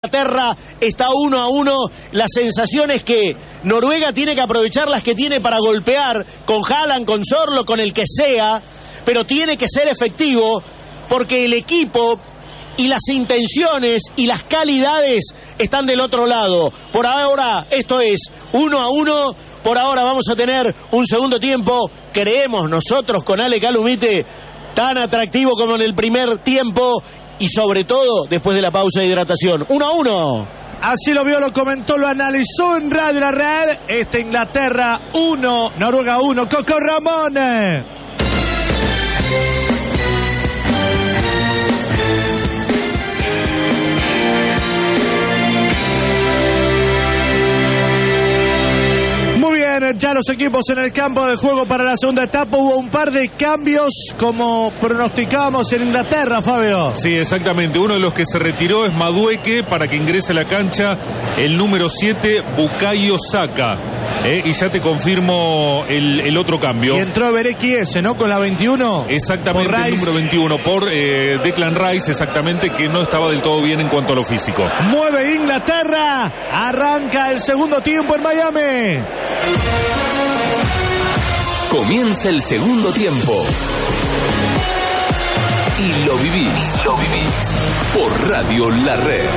Inglaterra está 1-1. La sensación es que Noruega tiene que aprovechar las que tiene para golpear con Haaland, con Zorlo, con el que sea, pero tiene que ser efectivo porque el equipo y las intenciones y las calidades están del otro lado. Por ahora esto es 1-1. Por ahora vamos a tener un segundo tiempo, creemos nosotros con Ale Calumite, tan atractivo como en el primer tiempo y sobre todo después de la pausa de hidratación. 1-1. Así lo vio, lo comentó, lo analizó en Radio La Red. Inglaterra 1, Noruega 1. Coco Ramón. Ya los equipos en el campo de juego para la segunda etapa. Hubo un par de cambios como pronosticábamos en Inglaterra, Fabio. Sí, exactamente. Uno de los que se retiró es Madueke para que ingrese a la cancha el número 7, Bukayo Saka. Y ya te confirmo el otro cambio. Y entró Bereki ese, ¿no? Con la 21. Exactamente, el número 21 por Declan Rice, exactamente, que no estaba del todo bien en cuanto a lo físico. Mueve Inglaterra. Arranca el segundo tiempo en Miami. Comienza el segundo tiempo. Y lo vivís. Por Radio La Red.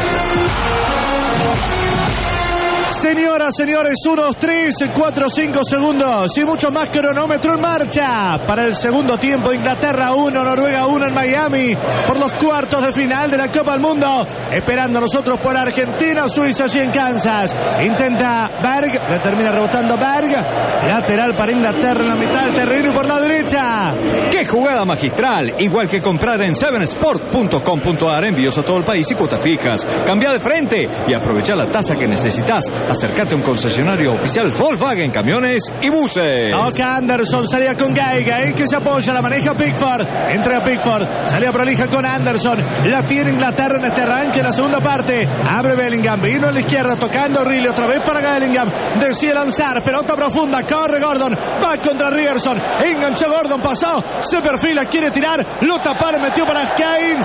Señoras, señores, 1, 3, 4, 5 segundos y mucho más. Cronómetro en marcha para el segundo tiempo. Inglaterra 1, Noruega 1 en Miami por los cuartos de final de la Copa del Mundo. Esperando nosotros por Argentina, Suiza allí en Kansas. Intenta Berg, le termina rebotando Berg. Lateral para Inglaterra en la mitad del terreno y por la derecha. ¡Qué jugada magistral! Igual que comprar en 7sport.com.ar, envíos a todo el país y cuotas fijas. Cambia de frente y aprovecha la tasa que necesitas. Acércate a un concesionario oficial Volkswagen Camiones y Buses. Toca Anderson, salía con Gay que se apoya, la maneja Pickford. Entrega Pickford, salía prolija con Anderson. La tiene Inglaterra en este arranque en la segunda parte. Abre Bellingham, vino a la izquierda tocando Riley, otra vez para Bellingham. Decide lanzar, pelota profunda, corre Gordon, va contra Ryerson. Enganchó Gordon, pasó, se perfila, quiere tirar, lo taparon, metió para Kane.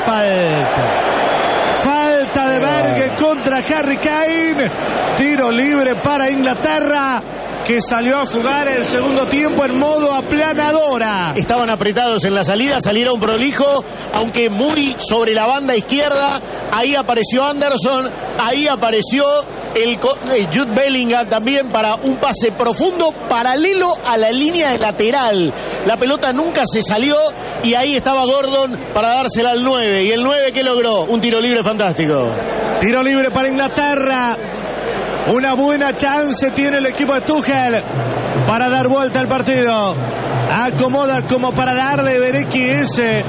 Falta de Berg contra Harry Kane. Tiro libre para Inglaterra, que salió a jugar el segundo tiempo en modo aplanadora. Estaban apretados en la salida, salieron prolijo, aunque muy sobre la banda izquierda. Ahí apareció Anderson, ahí apareció el Jude Bellingham también para un pase profundo paralelo a la línea de lateral. La pelota nunca se salió y ahí estaba Gordon para dársela al 9. ¿Y el 9 qué logró? Un tiro libre fantástico. Tiro libre para Inglaterra. Una buena chance tiene el equipo de Tuchel para dar vuelta al partido. Acomoda como para darle Bereki ese,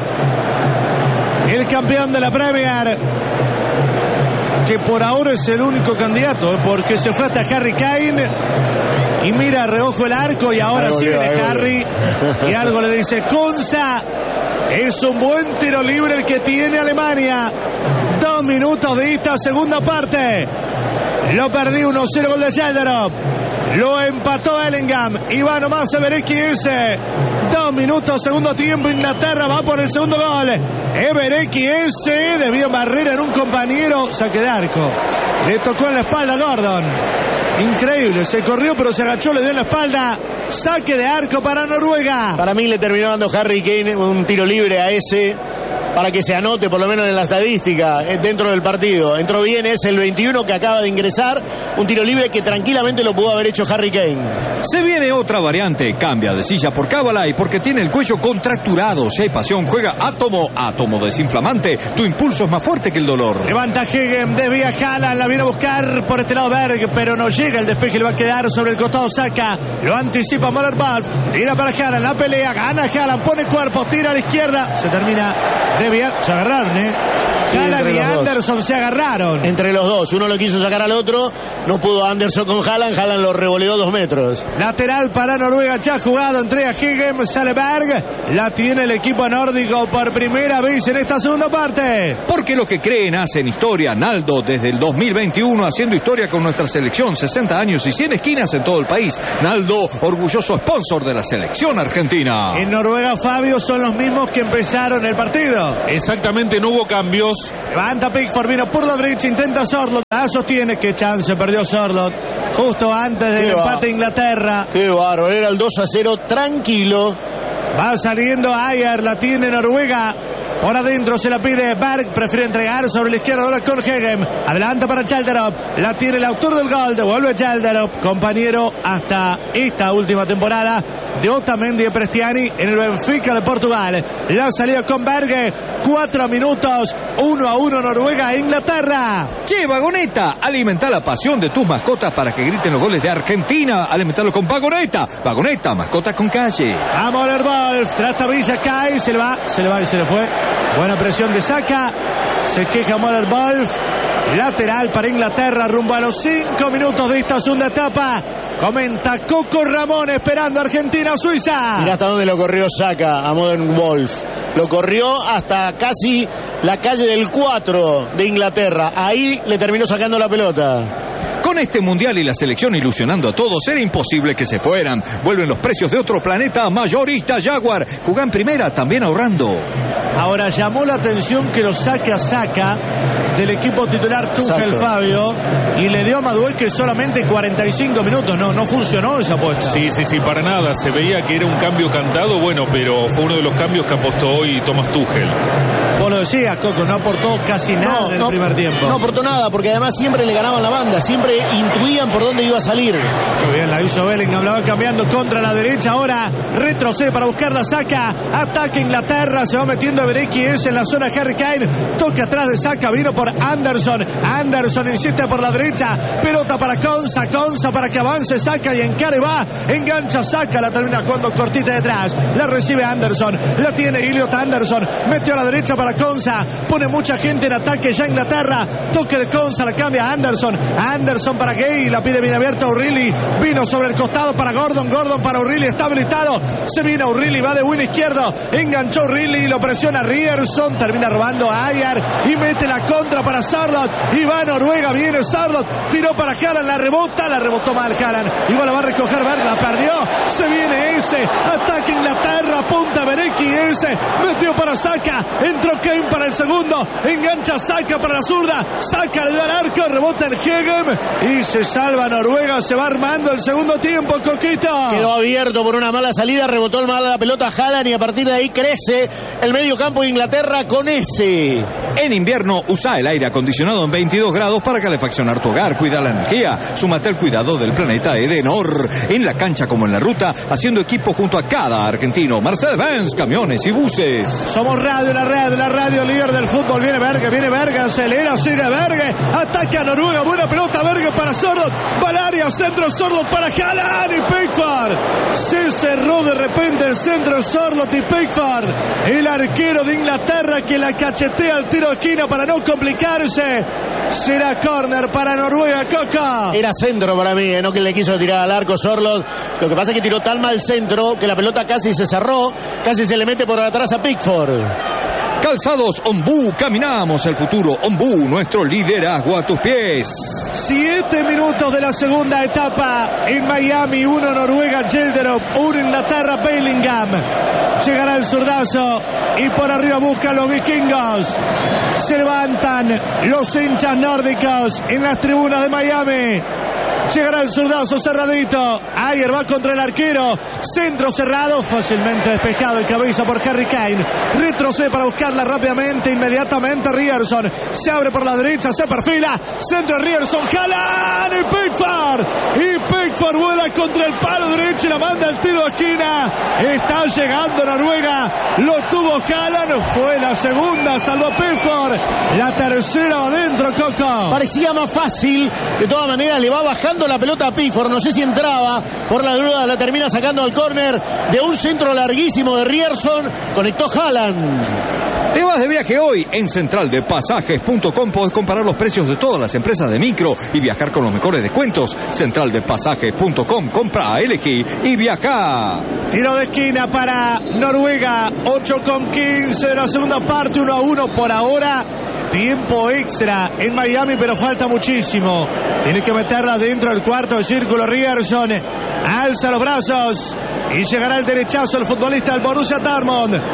el campeón de la Premier, que por ahora es el único candidato, porque se fue hasta Harry Kane y mira a reojo el arco y ahora sí viene Harry y algo le dice Kunza. Es un buen tiro libre el que tiene Alemania. 2 minutos de esta segunda parte. Lo perdí 1-0 gol de Yalderop. Lo empató Bellingham. Y va nomás a Bereki ese. 2 minutos, segundo tiempo. Inglaterra va por el segundo gol. Bereki ese debió barrer en un compañero. Saque de arco. Le tocó en la espalda a Gordon. Increíble. Se corrió pero se agachó, le dio en la espalda. Saque de arco para Noruega. Para mí le terminó dando Harry Kane un tiro libre a ese, para que se anote por lo menos en la estadística dentro del partido. Entró bien, es el 21 que acaba de ingresar. Un tiro libre que tranquilamente lo pudo haber hecho Harry Kane. Se viene otra variante. Cambia de silla por Cavalay porque tiene el cuello contracturado. Si hay pasión, juega Átomo desinflamante. Tu impulso es más fuerte que el dolor. Levanta Hegem, desvía Haaland, la viene a buscar por este lado Berg, pero no llega el despeje, le va a quedar sobre el costado Saka. Lo anticipa Moller-Balf, tira para Haaland, la pelea, gana Haaland, pone cuerpo, tira a la izquierda, se termina. Se agarraron, Sí, Haaland y Anderson se agarraron. Entre los dos, uno lo quiso sacar al otro, no pudo Anderson con Haaland lo revoleó 2 metros. Lateral para Noruega, ya jugado, entrega Hegem, sale Berg, la tiene el equipo nórdico por primera vez en esta segunda parte. Porque los que creen hacen historia. Naldo desde el 2021 haciendo historia con nuestra selección, 60 años y 100 esquinas en todo el país. Naldo, orgulloso sponsor de la selección argentina. En Noruega, Fabio, son los mismos que empezaron el partido. cambio. Exactamente, no hubo cambios. Levanta Pickford, vino por la derecha, intenta Sorloth. La sostiene, qué chance perdió Sorloth. Justo antes del empate de Inglaterra. Qué bárbaro, era el 2-0 tranquilo. Va saliendo Ayer, la tiene Noruega. Por adentro se la pide Berg, prefiere entregar sobre la izquierda ahora con Hegem. Adelanta para Chalderop, la tiene el autor del gol, devuelve Chalderop, compañero hasta esta última temporada de Otamendi y Prestiani en el Benfica de Portugal. La salida con Berg, 4 minutos, 1-1 Noruega e Inglaterra. Che, Vagoneta, alimenta la pasión de tus mascotas para que griten los goles de Argentina. Alimentarlo con Vagoneta. Vagoneta, mascota con calle. Vamos a Wolf, trata Villa, cae, se le va y se le fue. Buena presión de Saka. Se queja Moller Wolf. Lateral para Inglaterra rumbo a los 5 minutos de esta segunda etapa. Comenta Coco Ramón esperando Argentina-Suiza. Mira hasta dónde lo corrió Saka a Modern Wolf. Lo corrió hasta casi la calle del 4 de Inglaterra. Ahí le terminó sacando la pelota. Con este mundial y la selección ilusionando a todos, era imposible que se fueran. Vuelven los precios de otro planeta, mayorista Jaguar. Jugá en primera, también ahorrando. Ahora llamó la atención que lo saque a Saka del equipo titular Tuchel, Fabio, y le dio a Madueque solamente 45 minutos. No funcionó esa apuesta. Sí, para nada. Se veía que era un cambio cantado, bueno, pero fue uno de los cambios que apostó hoy Thomas Tuchel. Vos lo decías, Coco, no aportó casi nada en el primer tiempo. No aportó nada, porque además siempre le ganaban la banda, siempre intuían por dónde iba a salir. Muy bien, la hizo Bellingham, la va cambiando contra la derecha, ahora retrocede para buscar la Saka, ataca Inglaterra, se va metiendo Berechies en la zona Harry Kane, toca atrás de Saka, vino por Anderson insiste por la derecha, pelota para Konsa para que avance Saka y encare va, engancha Saka, la termina jugando cortita detrás, la recibe Anderson, la tiene Elliot Anderson, metió a la derecha para Konsa, pone mucha gente en ataque ya Inglaterra, toque de Konsa, la cambia Anderson para Gay, la pide bien abierta O'Reilly, vino sobre el costado para Gordon para O'Reilly, está habilitado, se viene O'Reilly, va de win izquierdo, enganchó O'Reilly, lo presiona Ryerson, termina robando a Ayer y mete la contra para Sorloth, y va Noruega, viene Sorloth, tiró para Haaland, la rebotó mal Haaland, igual la va a recoger Berg, la perdió, se viene ese, ataque Inglaterra, punta Berechies, metió para Saka, entró Kane para el segundo, engancha Saka para la zurda, Saka le da al arco, rebota en Hegem y se salva Noruega, se va armando el segundo tiempo, Coquito. Quedó abierto por una mala salida, rebotó el mal la pelota Haaland y a partir de ahí crece el medio campo de Inglaterra con ese. En invierno, usa el aire acondicionado en 22 grados para calefaccionar tu hogar, cuida la energía, súmate al cuidado del planeta Edenor, en la cancha como en la ruta, haciendo equipo junto a cada argentino, Mercedes-Benz, camiones y buses. Somos la radio líder del fútbol, viene Berg, acelera, sigue Berg, ataca a Noruega, buena pelota Berg para Sorloth, Valaria, centro Sorloth para Haaland y Pickford, se cerró de repente el centro Sorloth y Pickford, el arquero de Inglaterra que la cachetea al tiro de esquina para no complicarse, será córner para Noruega, Coca. Era centro para mí, no que le quiso tirar al arco Sorloth, lo que pasa es que tiró tan mal centro que la pelota casi se cerró, casi se le mete por atrás a Pickford. Calzados Ombú, caminamos el futuro. Ombú, nuestro liderazgo a tus pies. 7 minutos de la segunda etapa en Miami, 1 Noruega, Gelderop, 1 Inglaterra, Bellingham. Llegará el zurdazo y por arriba buscan los vikingos. Se levantan los hinchas nórdicos en las tribunas de Miami. Llegará el zurdazo cerradito. Ayer va contra el arquero. Centro cerrado, fácilmente despejado y cabeza por Harry Kane. Retrocede para buscarla rápidamente, inmediatamente Ryerson. Se abre por la derecha, se perfila. Centro Ryerson, Haaland y Pickford. Y Pickford vuela contra el palo derecho y la manda al tiro de esquina. Está llegando Noruega. Lo tuvo Haaland. Fue la segunda, salvó Pickford. La tercera va adentro, Coco. Parecía más fácil. De todas maneras, le va bajando la pelota a Pickford, no sé si entraba, por la duda la termina sacando al córner de un centro larguísimo de Ryerson, conectó Haaland. Te vas de viaje hoy. En centraldepasajes.com podés comparar los precios de todas las empresas de micro y viajar con los mejores descuentos. Centraldepasajes.com, compra, elegí y viaja. Tiro de esquina para Noruega, 8:15 de la segunda parte, 1-1 por ahora. Tiempo extra en Miami, pero falta muchísimo. Tiene que meterla dentro del cuarto de círculo. Ryerson alza los brazos y llegará el derechazo el futbolista del Borussia Dortmund.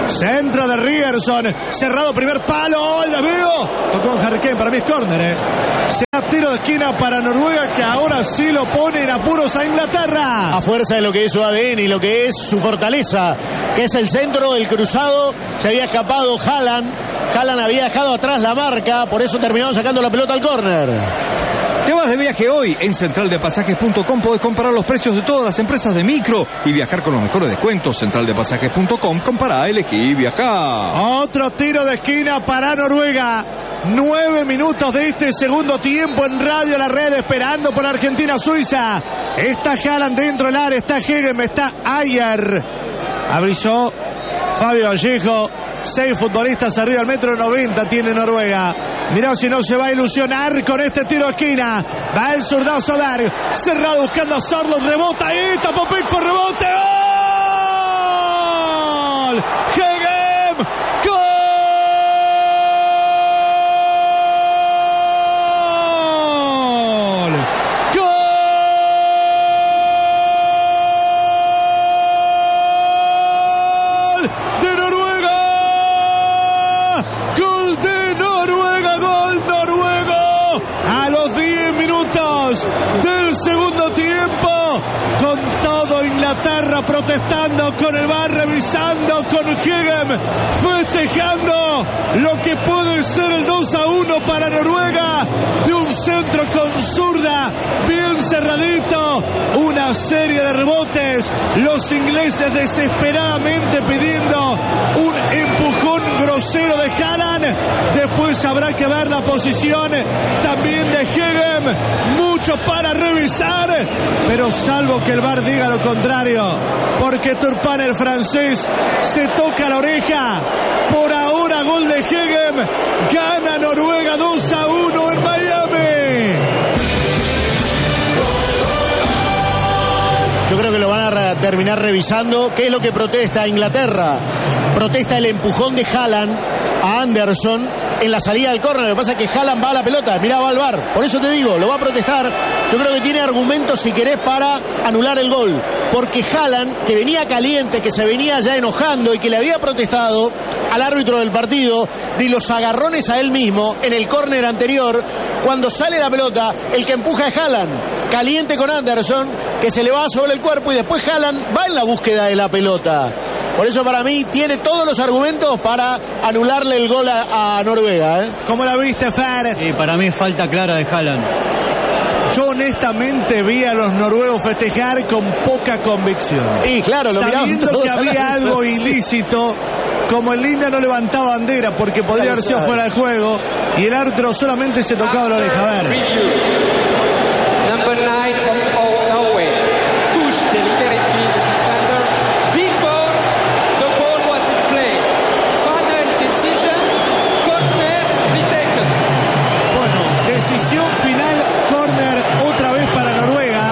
Centro de Ryerson. Cerrado primer palo. El desvío. Tocó Harry Kane. Para mí es córner, Será tiro de esquina para Noruega, que ahora sí lo pone en apuros a Inglaterra. A fuerza de lo que es su ADN y lo que es su fortaleza, que es el centro del cruzado. Se había escapado Haaland. Haaland había dejado atrás la marca. Por eso terminaron sacando la pelota al córner. Te vas de viaje hoy. En centraldepasajes.com podés comparar los precios de todas las empresas de micro y viajar con los mejores descuentos. Centraldepasajes.com, compará, elegí, viajá. Otro tiro de esquina para Noruega. 9 minutos de este segundo tiempo en Radio La Red, esperando por Argentina-Suiza. Está Haaland dentro del área, está Hegem, está Ayer. Avisó Fabio Vallejo. 6 futbolistas arriba del 1,90 m tiene Noruega. Mirá si no se va a ilusionar con este tiro de esquina. Va el zurdazo Berg. Cerrado buscando a Sorloth. Rebota ahí. Tapó Pickford. Rebote. ¡Gol! Hegem. ¡Gol! Del segundo tiempo, con todo Inglaterra protestando, con el VAR revisando, con Hegem festejando lo que puede ser el 2-1 para Noruega, de un centro con zurda bien cerradito, una serie de rebotes, los ingleses desesperadamente pidiendo un empujón grosero de Haaland. Después habrá que ver la posición también de Hegem, mucho para revisar, pero salvo que el VAR diga lo contrario, porque Turpin, el francés, se toca la oreja. Por ahora gol de Hegem, gana Noruega 2-1 en Miami. Yo creo que lo van a terminar revisando. ¿Qué es lo que protesta Inglaterra? Protesta el empujón de Haaland a Anderson en la salida del córner. Lo que pasa es que Haaland va a la pelota. Mirá, va al VAR. Por eso te digo, lo va a protestar. Yo creo que tiene argumentos, si querés, para anular el gol. Porque Haaland, que venía caliente, que se venía ya enojando y que le había protestado al árbitro del partido de los agarrones a él mismo en el córner anterior, cuando sale la pelota, el que empuja es Haaland, caliente con Anderson, que se le va sobre el cuerpo, y después Haaland va en la búsqueda de la pelota. Por eso para mí tiene todos los argumentos para anularle el gol a Noruega. ¿Cómo la viste, Fer? Y para mí falta clara de Haaland. Yo honestamente vi a los noruegos festejar con poca convicción. Y claro, lo sabiendo que había algo ilícito, como el Linda no levantaba bandera porque podría haber sido fuera de juego, y el árbitro solamente se tocaba la oreja. A ver. Number 9 of Norway pushed deliberately the defender before the ball was in play. Final decision, corner retaken. Bueno, decisión final, corner otra vez para Noruega,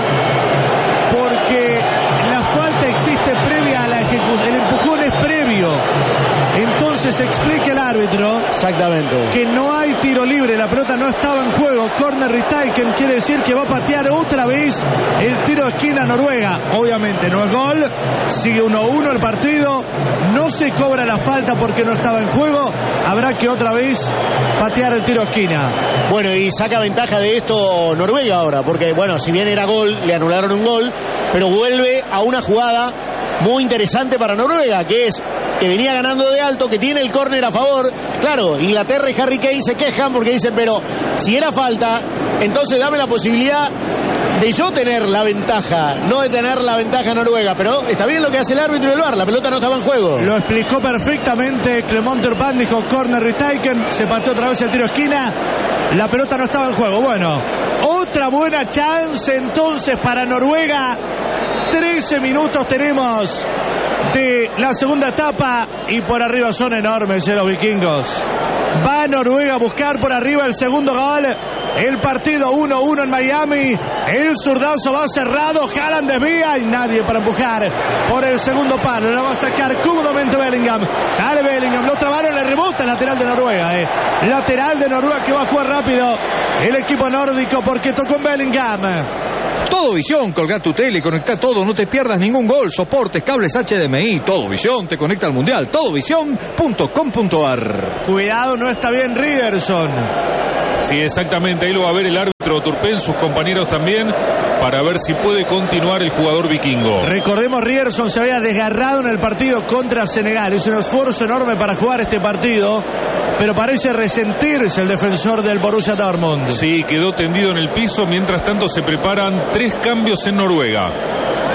porque la falta existe previa a la ejecución, el empujón es previo. Entonces explica el árbitro exactamente que no hay tiro libre, la pelota no estaba en juego, corner retaken, quiere decir que va a patear otra vez el tiro de esquina Noruega. Obviamente no es gol, sigue 1-1 el partido, no se cobra la falta porque no estaba en juego, habrá que otra vez patear el tiro de esquina. Bueno, y saca ventaja de esto Noruega ahora, porque bueno, si bien era gol, le anularon un gol, pero vuelve a una jugada muy interesante para Noruega, que es que venía ganando de alto, que tiene el córner a favor. Claro, Inglaterra y Harry Kane se quejan porque dicen, pero si era falta, entonces dame la posibilidad de yo tener la ventaja, no de tener la ventaja Noruega. Pero está bien lo que hace el árbitro y el VAR, la pelota no estaba en juego. Lo explicó perfectamente Clement Turpin, dijo corner retaken, se pateó otra vez el tiro de esquina, la pelota no estaba en juego. Bueno, otra buena chance entonces para Noruega. 13 minutos tenemos de la segunda etapa y por arriba son enormes los vikingos. Va Noruega a buscar por arriba el segundo gol. El partido 1-1 en Miami. El zurdazo va cerrado. Haaland desvía y nadie para empujar por el segundo palo. Lo va a sacar cómodamente Bellingham. Sale Bellingham. Lo trabaron, le rebota el lateral de Noruega. Lateral de Noruega que va a jugar rápido el equipo nórdico porque tocó en Bellingham. Todo Visión, colgá tu tele, conectá todo, no te pierdas ningún gol, soportes, cables HDMI, Todo Visión te conecta al Mundial, todovisión.com.ar. Cuidado, no está bien Riverson. Sí, exactamente, ahí lo va a ver el árbitro Turpin, sus compañeros también, para ver si puede continuar el jugador vikingo. Recordemos, Riverson se había desgarrado en el partido contra Senegal. Es un esfuerzo enorme para jugar este partido, pero parece resentirse el defensor del Borussia Dortmund. Sí, quedó tendido en el piso. Mientras tanto se preparan 3 cambios en Noruega.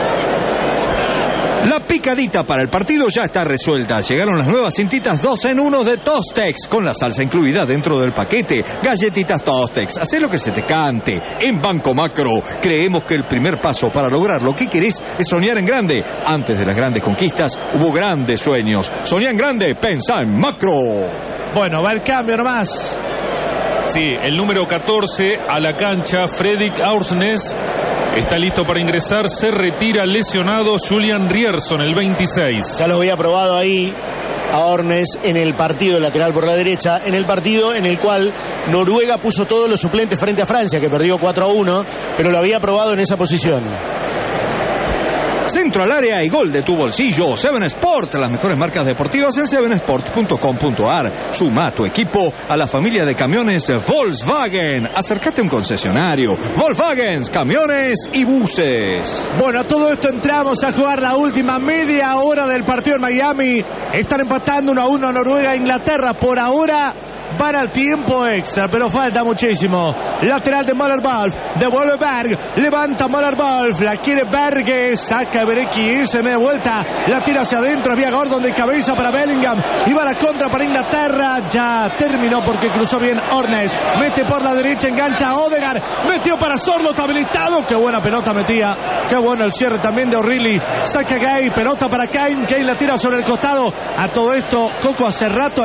La picadita para el partido ya está resuelta. Llegaron las nuevas cintitas 2 en 1 de Tostex, con la salsa incluida dentro del paquete. Galletitas Tostex, hacé lo que se te cante. En Banco Macro creemos que el primer paso para lograr lo que querés es soñar en grande. Antes de las grandes conquistas hubo grandes sueños. Soñá en grande, pensá en Macro. Bueno, va el cambio nomás. Sí, el número 14 a la cancha, Fredrik Aursnes, está listo para ingresar. Se retira lesionado Julian Rierson, el 26. Ya lo había probado ahí a Ornes en el partido lateral por la derecha, en el partido en el cual Noruega puso todos los suplentes frente a Francia, que perdió 4-1, pero lo había probado en esa posición. Centro al área y gol de tu bolsillo. Seven Sport, las mejores marcas deportivas en sevensport.com.ar. Suma a tu equipo a la familia de camiones Volkswagen. Acércate a un concesionario. Volkswagen, camiones y buses. Bueno, a todo esto entramos a jugar la última media hora del partido en Miami. Están empatando 1-1 Noruega e Inglaterra. Por ahora van al tiempo extra, pero falta muchísimo. Lateral de Möller-Wolf, devuelve Berg, levanta Möller-Wolf, la quiere Berg, saca Berecki, se me da vuelta, la tira hacia adentro, había Gordon de cabeza para Bellingham, y va la contra para Inglaterra, ya terminó porque cruzó bien Ornes, mete por la derecha, engancha a Odegaard, metió para Sorloth habilitado, qué buena pelota metía, qué bueno el cierre también de O'Reilly, saca Gay, pelota para Kane, Kane la tira sobre el costado. A todo esto, Coco, hace rato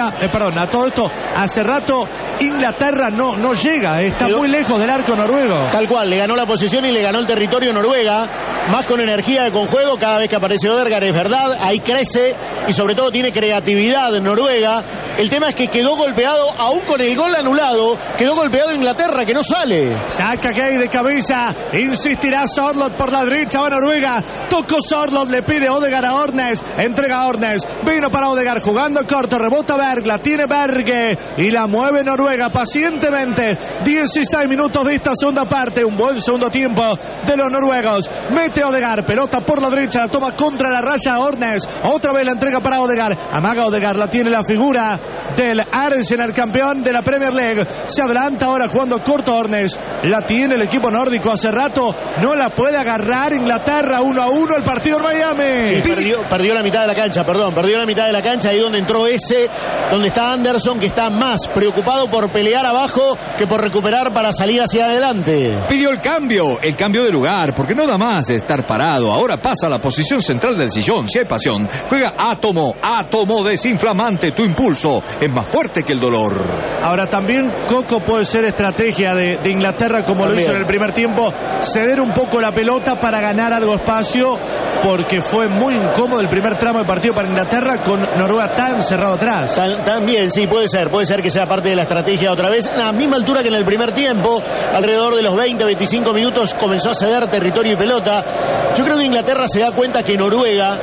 a todo esto hace rato Inglaterra no llega, está muy lejos del arco noruego. Tal cual, le ganó la posición y le ganó el territorio Noruega, más con energía de conjuego. Cada vez que aparece Odegaard, es verdad, ahí crece y sobre todo tiene creatividad en Noruega. El tema es que quedó golpeado, aún con el gol anulado, quedó golpeado Inglaterra, que no sale. Saca Gay de cabeza, insistirá Sorloth por la derecha, va Noruega, tocó Sorloth, le pide Odegaard a Ornes, entrega a Ornes, vino para Odegaard, jugando corto, rebota Berg, la tiene Berg y la mueve Noruega pacientemente. 16 minutos de esta segunda parte, un buen segundo tiempo de los noruegos. Mete Odegaard, pelota por la derecha, la toma contra la raya Ornes, otra vez la entrega para Odegaard, amaga Odegaard, la tiene la figura del Arsenal, campeón de la Premier League. Se adelanta ahora jugando corto Ornes, la tiene el equipo nórdico, hace rato no la puede agarrar Inglaterra. 1-1 el partido en Miami. Sí, perdió la mitad de la cancha, perdió la mitad de la cancha, ahí donde entró donde está Anderson, que está más preocupado por pelear abajo que por recuperar para salir hacia adelante. Pidió el cambio de lugar, porque no da más de estar parado. Ahora pasa a la posición central del sillón. Si hay pasión, juega Átomo desinflamante. Tu impulso es más fuerte que el dolor. Ahora también, Coco, puede ser estrategia de Inglaterra, como también lo hizo en el primer tiempo, ceder un poco la pelota para ganar algo espacio, porque fue muy incómodo el primer tramo del partido para Inglaterra, con Noruega tan cerrado atrás. También, sí, puede ser que sea parte de la estrategia otra vez. A la misma altura que en el primer tiempo, alrededor de los 20-25 minutos, comenzó a ceder territorio y pelota. Yo creo que Inglaterra se da cuenta que Noruega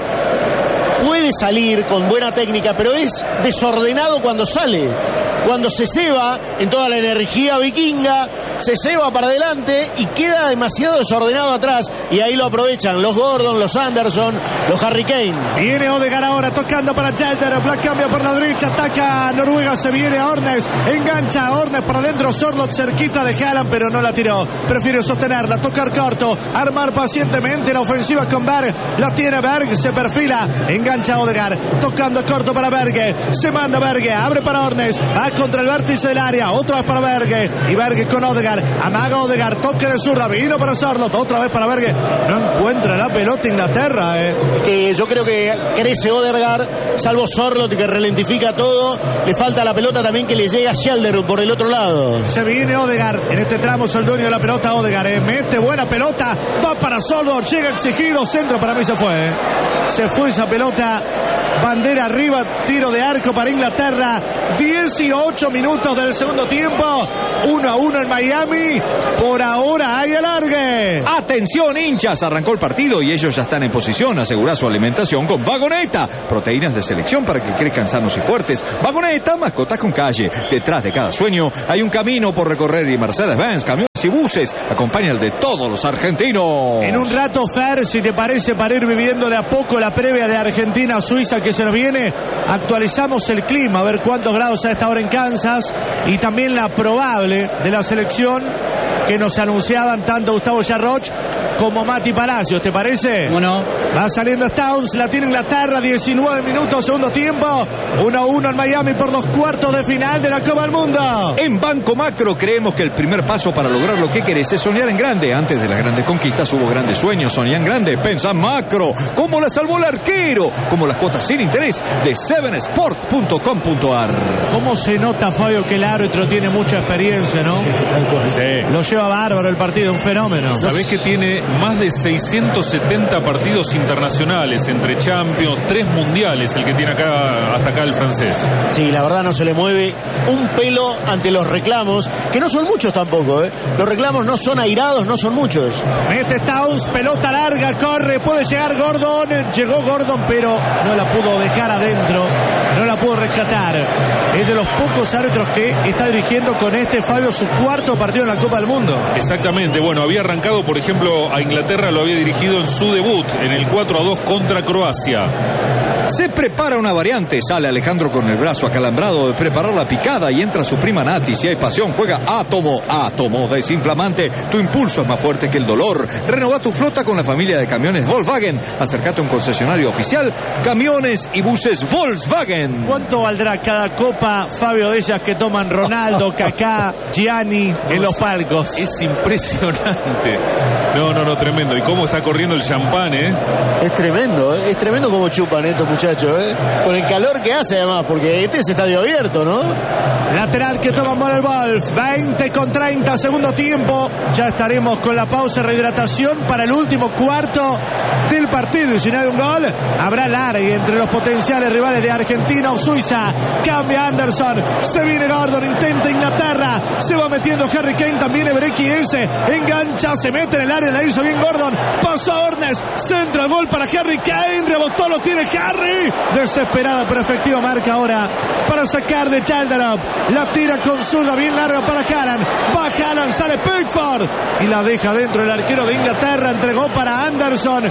puede salir con buena técnica, pero es desordenado cuando sale. Cuando se ceba en toda la energía vikinga, se ceba para adelante y queda demasiado desordenado atrás. Y ahí lo aprovechan los Gordon, los Anderson, los Harry Kane. Viene Odegaard ahora tocando para Jelder. Black cambia por la derecha, ataca Noruega, se viene a Ornes, engancha a Ornes para adentro. Sorloth cerquita de Haaland, pero no la tiró. Prefiere sostenerla, tocar corto, armar pacientemente la ofensiva con Berg. La tiene Berg, se perfila, engancha a Odegaard, tocando corto para Berg. Se manda Berg, abre para Ornes, va contra el vértice del área, otra vez para Berg. Y Berg con Odegaard, amaga Odegaard, toque de zurda, vino para Sorloth, otra vez para Berg. No encuentra la pelota Inglaterra. Que yo creo que crece Odegaard, salvo Sorloth que ralentifica todo. Le falta la pelota también que le llega a Shelder por el otro lado. Se viene Odegaard, en este tramo es el dueño de la pelota. Odegaard mete buena pelota, va para Sorloth, llega exigido, centro, para mí se fue. Se fue esa pelota, bandera arriba, tiro de arco para Inglaterra. 18 minutos del segundo tiempo. 1-1 en Miami. Por ahora hay alargue. Atención, hinchas, arrancó el partido y ellos ya están en posición. Asegura su alimentación con Vagoneta, proteínas de selección para que crezcan sanos y fuertes. Vagoneta, mascotas con calle. Detrás de cada sueño hay un camino por recorrer y Mercedes-Benz, camiones y buses acompañan el de todos los argentinos. En un rato, Fer, si te parece, para ir viviendo de a poco la previa de Argentina-Suiza que se nos viene, actualizamos el clima, a ver cuántos grados a esta hora en Kansas y también la probable de la selección que nos anunciaban tanto Gustavo Yarroch como Mati Palacios, ¿te parece? Bueno. Va saliendo Stones, la tiene Inglaterra, 19 minutos, segundo tiempo, 1-1 en Miami por los cuartos de final de la Copa del Mundo. En Banco Macro creemos que el primer paso para lograr lo que querés es soñar en grande. Antes de las grandes conquistas hubo grandes sueños. Soñá en grande, pensá en macro, como la salvó el arquero, como las cuotas sin interés de 7sport.com.ar. ¿Cómo se nota, Fabio, que el árbitro tiene mucha experiencia, no? Sí. Lo lleva bárbaro el partido, un fenómeno. Sabés que tiene más de 670 partidos internacionales entre Champions, 3 mundiales, el que tiene acá hasta acá el francés. Sí, la verdad no se le mueve un pelo ante los reclamos, que no son muchos tampoco, ¿eh? Los reclamos no son airados, no son muchos. Mete Stones, pelota larga, corre, puede llegar Gordon. Llegó Gordon, pero no la pudo dejar adentro, no la pudo rescatar. Es de los pocos árbitros que está dirigiendo con este, Fabio, su cuarto partido en la Copa del Mundo. Exactamente, bueno, había arrancado, por ejemplo, a Inglaterra, lo había dirigido en su debut, en el 4-2 contra Croacia. Se prepara una variante, sale Alejandro con el brazo acalambrado de preparar la picada y entra su prima Nati. Si hay pasión, juega Átomo. Átomo desinflamante, tu impulso es más fuerte que el dolor. Renova tu flota con la familia de camiones Volkswagen. Acércate a un concesionario oficial, camiones y buses Volkswagen. ¿Cuánto valdrá cada copa, Fabio, de ellas que toman Ronaldo, Kaká, Gianni en los palcos? Es impresionante. No, tremendo. Y cómo está corriendo el champán, ¿eh? Es tremendo como chupan estos muchachos, ¿eh? Con el calor que hace además, porque este es estadio abierto, ¿no? Lateral que toma Moller Wolf, 20-30, segundo tiempo. Ya estaremos con la pausa de rehidratación para el último cuarto del partido. Y si no hay un gol, habrá largue entre los potenciales rivales de Argentina o Suiza. Cambia Anderson, se viene Gordon, intenta Inglaterra, se va metiendo Harry Kane, también Eberechi ese, engancha, se mete en el área, la hizo bien Gordon, pasó a Ornes, centro, gol para Harry Kane, rebotó, lo tiene Harry, desesperada pero efectiva marca ahora para sacar de Calderop, la tira con zurda bien larga para Haaland, va Haaland, sale Pickford y la deja dentro el arquero de Inglaterra, entregó para Anderson,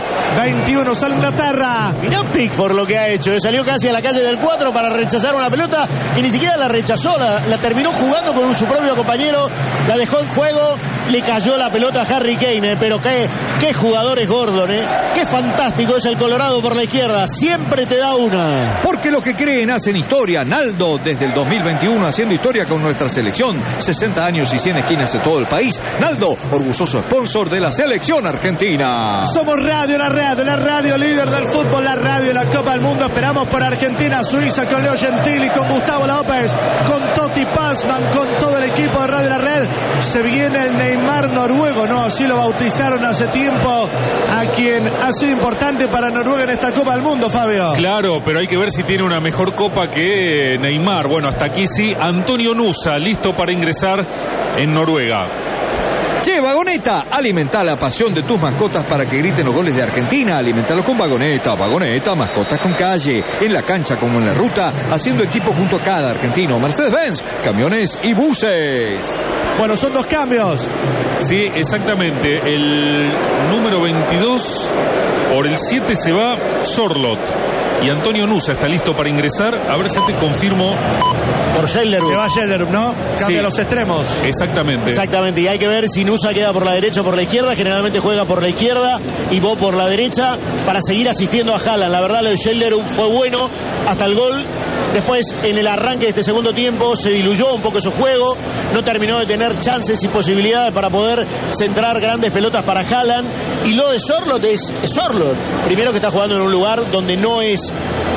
21 sale Inglaterra. Mirá Pickford lo que ha hecho, salió casi a la calle del 4 para rechazar una pelota y ni siquiera la rechazó, la terminó jugando con su propio compañero, la dejó en juego, le cayó la pelota a Harry Kane, pero qué jugador es Gordon, qué fantástico es el Colorado por la izquierda, siempre te da una. Porque los que creen hacen historia. Naldo desde el 2021 haciendo historia con nuestra selección, 60 años y 100 esquinas de todo el país. Naldo, orgulloso sponsor de la selección argentina. Somos la radio líder del fútbol, la radio de la Copa del Mundo. Esperamos por Argentina, Suiza, con Leo Gentili, con Gustavo López, con Totti Pazman, con todo el equipo de Radio La Red. Se viene el Neymar noruego, ¿no? Así lo bautizaron hace tiempo, a quien ha sido importante para Noruega en esta Copa del Mundo, Fabio. Claro, pero hay que ver si tiene una mejor copa que Neymar. Bueno, hasta aquí sí. Antonio Nusa, listo para ingresar en Noruega. Che, Vagoneta, alimenta la pasión de tus mascotas para que griten los goles de Argentina. Alimentalo con Vagoneta. Vagoneta, mascotas con calle. En la cancha como en la ruta, haciendo equipo junto a cada argentino. Mercedes-Benz, camiones y buses. Bueno, son 2 cambios. Sí, exactamente. El número 22, por el 7 se va Sorlot. Y Antonio Nusa está listo para ingresar. A ver, ya te confirmo. Por Schellerup. Se va Schellerup, ¿no? Cambia Sí. los extremos. Exactamente. Y hay que ver si Nusa queda por la derecha o por la izquierda. Generalmente juega por la izquierda y vos por la derecha para seguir asistiendo a Haaland. La verdad, lo de Schellerup fue bueno hasta el gol. Después, en el arranque de este segundo tiempo, se diluyó un poco su juego. No terminó de tener chances y posibilidades para poder centrar grandes pelotas para Haaland. Y lo de Sorlot es Sorlot. Primero, que está jugando en un lugar donde no es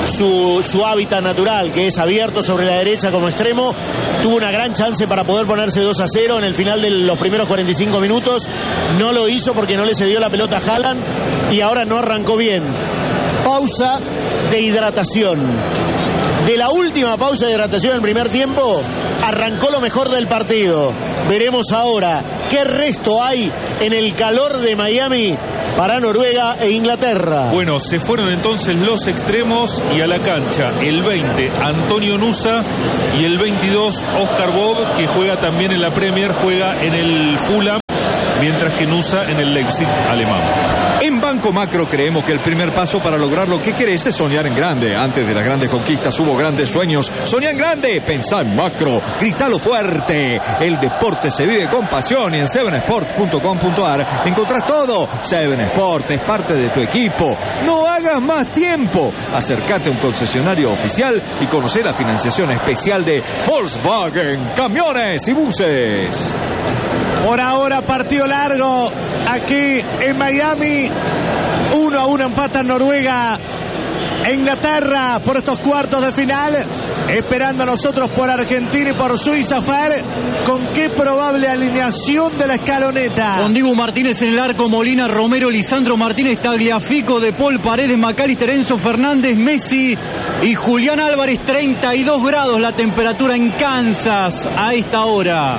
su hábitat natural, que es abierto sobre la derecha como extremo. Tuvo una gran chance para poder ponerse 2-0 en el final de los primeros 45 minutos. No lo hizo porque no le cedió la pelota a Haaland y ahora no arrancó bien. Pausa de hidratación. de la última pausa de hidratación del primer tiempo, arrancó lo mejor del partido. Veremos ahora qué resto hay en el calor de Miami para Noruega e Inglaterra. Bueno, se fueron entonces los extremos y a la cancha el 20, Antonio Nusa, y el 22, Oscar Bob, que juega también en la Premier, juega en el Fulham, mientras que Nusa en el Leipzig alemán. En Banco Macro creemos que el primer paso para lograr lo que querés es soñar en grande. Antes de las grandes conquistas hubo grandes sueños. Soñá en grande, pensá en macro, gritalo fuerte. El deporte se vive con pasión y en 7sport.com.ar encontrás todo. 7sport es parte de tu equipo. No hagas más tiempo. Acércate a un concesionario oficial y conocer la financiación especial de Volkswagen, camiones y buses. Por ahora partido largo aquí en Miami. 1-1 empata Noruega e Inglaterra por estos cuartos de final. Esperando a nosotros por Argentina y por Suiza. Fer, ¿con qué probable alineación de la escaloneta? Con Dibu Martínez en el arco, Molina, Romero, Lisandro Martínez, Tagliafico, De Paul, Paredes, McAllister, Enzo Fernández, Messi y Julián Álvarez. 32 grados la temperatura en Kansas a esta hora.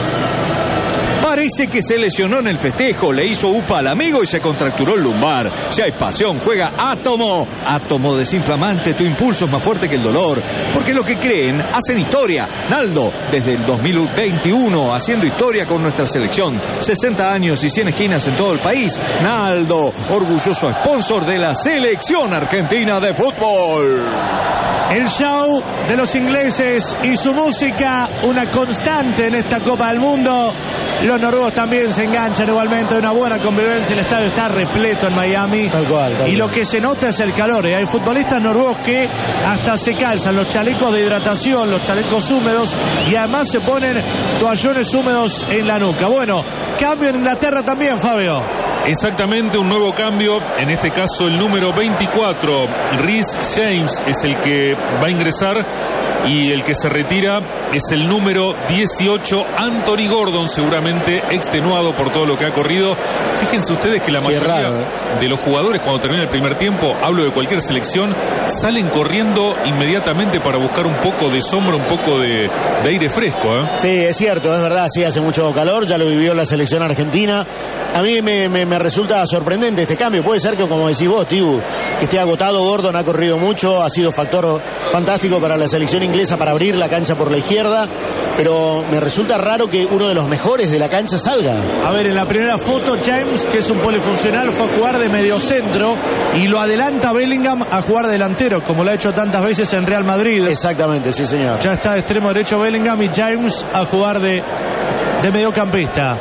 Parece que se lesionó en el festejo, le hizo upa al amigo y se contracturó el lumbar. Si hay pasión, juega Átomo. Átomo desinflamante, tu impulso es más fuerte que el dolor. Porque lo que creen, hacen historia. Naldo, desde el 2021, haciendo historia con nuestra selección. 60 años y 100 esquinas en todo el país. Naldo, orgulloso sponsor de la selección argentina de fútbol. El show de los ingleses y su música, una constante en esta Copa del Mundo. Los noruegos también se enganchan igualmente de una buena convivencia. El estadio está repleto en Miami. Tal cual. Y lo que se nota es el calor. Hay futbolistas noruegos que hasta se calzan los chalecos de hidratación, los chalecos húmedos, y además se ponen toallones húmedos en la nuca. Bueno, cambio en Inglaterra también, Fabio. Exactamente, un nuevo cambio, en este caso el número 24, Reece James es el que va a ingresar, y el que se retira es el número 18, Anthony Gordon, seguramente extenuado por todo lo que ha corrido. Fíjense ustedes que la mayoría de los jugadores, cuando termina el primer tiempo, hablo de cualquier selección, salen corriendo inmediatamente para buscar un poco de sombra, un poco de aire fresco, ¿eh? Sí, es cierto, es verdad, sí, hace mucho calor, ya lo vivió la selección argentina. A mí me resulta sorprendente este cambio. Puede ser que, como decís vos, Tibu, que esté agotado. Gordon ha corrido mucho, ha sido factor fantástico para la selección inglesa para abrir la cancha por la izquierda, pero me resulta raro que uno de los mejores de la cancha salga. A ver, en la primera foto, James, que es un polifuncional, fue a jugar de mediocentro y lo adelanta Bellingham a jugar delantero, como lo ha hecho tantas veces en Real Madrid. Exactamente, sí, señor. Ya está de extremo derecho Bellingham y James a jugar de mediocampista.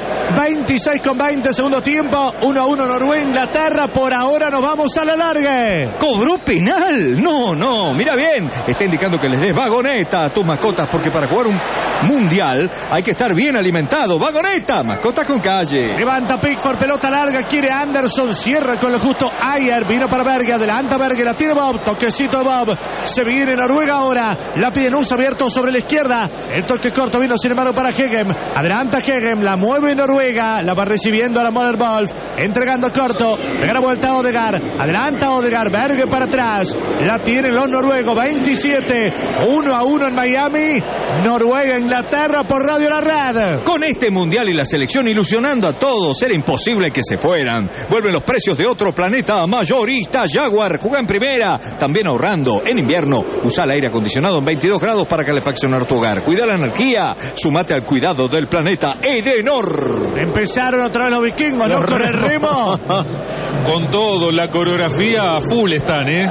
26:20, segundo tiempo, 1-1 Noruega-Inglaterra. Por ahora nos vamos a la larga. ¿Cobró penal? No, mira bien. Está indicando que les des vagoneta a tus mascotas, porque para jugar un mundial hay que estar bien alimentado. Vagoneta, mascotas con calle. Levanta Pickford, pelota larga, quiere Anderson, cierra con lo justo Ayer, vino para Berge, adelanta Berge, la tiene Bob, toquecito de Bob, se viene Noruega ahora, la pide Nusa, abierto sobre la izquierda, el toque corto vino sin embargo para Hegem, adelanta Hegem, la mueve Noruega, la va recibiendo a la Motherwolf, entregando corto, pega vuelta a Odegaard, adelanta Odegaard, Berge para atrás, la tienen los noruegos, 27, 1-1 en Miami, Noruega-Inglaterra por Radio La Red. Con este mundial y la selección ilusionando a todos, era imposible que se fueran. Vuelven los precios de otro planeta, mayorista Jaguar, juega en primera, también ahorrando. En invierno, usa el aire acondicionado en 22 grados para calefaccionar tu hogar. Cuida la energía, sumate al cuidado del planeta Edenor. Empezaron otra vez los vikingos, ¿no? Con el remo. Con todo, la coreografía a full están, ¿eh?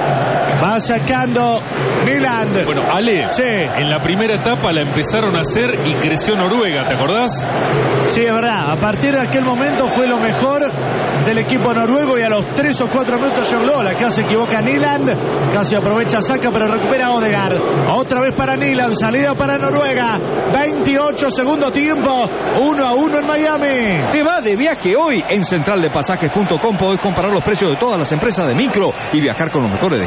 Va sacando Nyland. Bueno, Ale, sí, en la primera etapa la empezaron a hacer y creció Noruega, ¿te acordás? Sí, es verdad. A partir de aquel momento fue lo mejor del equipo noruego y a los 3 o 4 minutos John acá se equivoca Nyland, casi aprovecha saca pero recupera Odegaard. Otra vez para Nyland, salida para Noruega. 28 segundo tiempo, 1-1 en Miami. Te va de viaje hoy. En centraldepasajes.com podés comparar los precios de todas las empresas de micro y viajar con los mejores descuentos.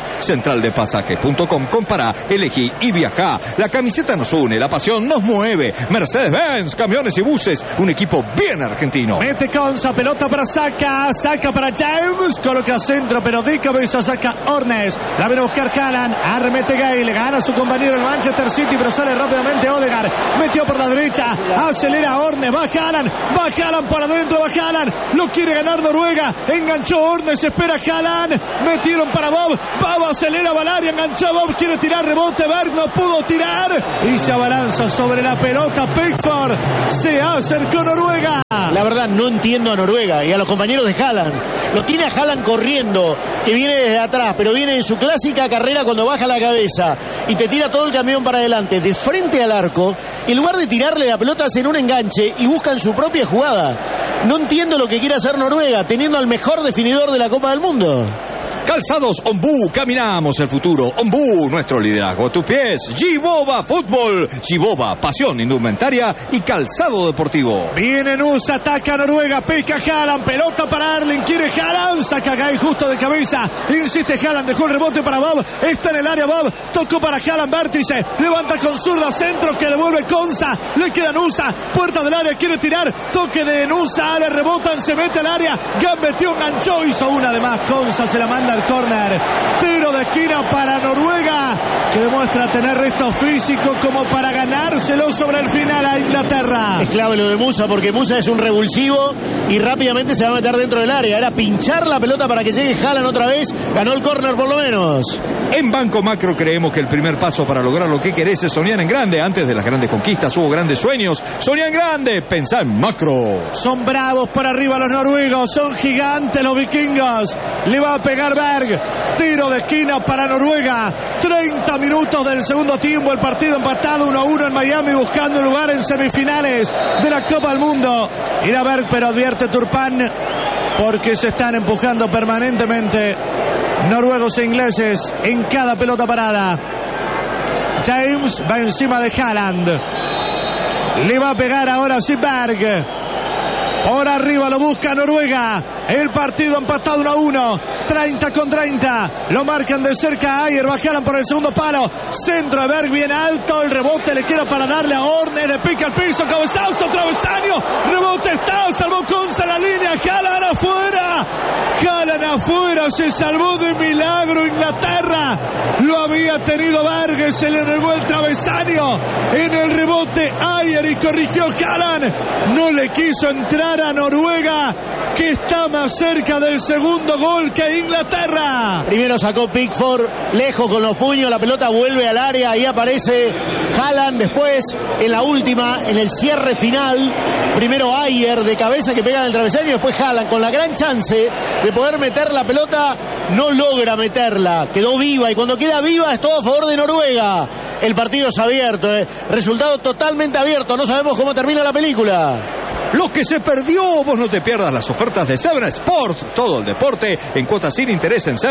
Centraldepasajes.com. Compara, elegí y viajá. La camiseta nos une, la pasión nos mueve. Mercedes-Benz, camiones y buses, un equipo bien argentino. Mete Conza, pelota para Saka para James, coloca centro, pero de cabeza saca Ornes. La viene a buscar Haaland, arremete Gale, gana a su compañero el Manchester City, pero sale rápidamente Odegaard. Metió por la derecha, acelera Ornes, va Haaland para adentro, va Haaland, lo quiere ganar Noruega, enganchó Ornes, espera Haaland, metieron para Bob, acelera Valaria, enganchó Bob, quiere tirar, rebote, Berg no pudo tirar y se abalanza sobre la pelota Pickford, se acercó Noruega. La verdad no entiendo a Noruega y a los compañeros de Haaland. Lo tiene a Haaland corriendo, que viene desde atrás, pero viene en su clásica carrera cuando baja la cabeza y te tira todo el camión para adelante, de frente al arco, y en lugar de tirarle la pelota hacen un enganche y buscan su propia jugada. No entiendo lo que quiere hacer Noruega, teniendo al mejor definidor de la Copa del Mundo. Calzados Ombú, caminamos el futuro. Ombú, nuestro liderazgo a tus pies. Giboba Fútbol. Giboba, pasión indumentaria y calzado deportivo. Viene Nusa, ataca a Noruega, pica Haaland, pelota para Arlen, quiere Haaland, saca Gay justo de cabeza, insiste Haaland, dejó el rebote para Bob, está en el área Bob, tocó para Haaland, vértice, levanta con zurda, centro que devuelve Conza, le queda Nusa, puerta del área, quiere tirar, toque de Nusa, le rebotan, se mete al área, gambeteó, enganchó, hizo una de más, Conza se la manda al córner, tiro de esquina para Noruega, que demuestra tener resto físico como para ganárselo sobre el final a Inglaterra. Es clave lo de Musa, porque Musa es un revulsivo y rápidamente se va a meter dentro del área. Era pinchar la pelota para que llegue Haaland otra vez, ganó el córner por lo menos. En Banco Macro creemos que el primer paso para lograr lo que querés es soñar en grande. Antes de las grandes conquistas hubo grandes sueños. Soñá en grande, pensá en macro. Son bravos por arriba los noruegos, son gigantes los vikingos. Le va a pegar Berg, tiro de esquina para Noruega. 30 minutos del segundo tiempo, el partido empatado 1-1 en Miami, buscando un lugar en semifinales de la Copa del Mundo. Irá Berg, pero advierte Turpan, porque se están empujando permanentemente noruegos e ingleses en cada pelota parada. James va encima de Haaland, le va a pegar ahora sí Berg. Por arriba lo busca Noruega. El partido empatado 1-1. 30 con 30. Lo marcan de cerca Ayer. Va Haaland por el segundo palo. Centro de Berg bien alto. El rebote le queda para darle a Orne. Le pica el piso. Cabezazo. Travesaño. Rebote está. Salvó Conza la línea. Haaland afuera. Haaland afuera. Se salvó de milagro Inglaterra. Lo había tenido Berg. Se le negó el travesaño. En el rebote Ayer y corrigió Haaland. No le quiso entrar a Noruega, que está más cerca del segundo gol que Inglaterra. Primero sacó Pickford lejos con los puños, la pelota vuelve al área, ahí aparece Haaland. Después en la última, en el cierre final, primero Ayer de cabeza que pega en el travesaño, después Haaland con la gran chance de poder meter la pelota, no logra meterla, quedó viva, y cuando queda viva es todo a favor de Noruega. El partido es abierto, resultado totalmente abierto, no sabemos cómo termina la película. Lo que se perdió, vos no te pierdas las ofertas de Seven Sport. Todo el deporte en cuotas sin interés en